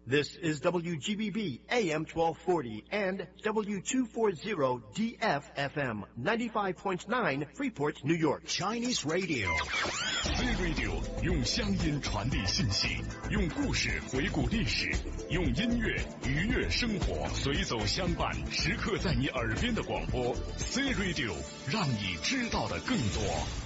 This is WGBB AM 1240 and W240DF FM 95.9 Freeport, New York. Chinese Radio. C Radio 用乡音传递信息，用故事回顾历史，用音乐愉悦生活，随走相伴，时刻在你耳边的广播。C Radio 让你知道的更多。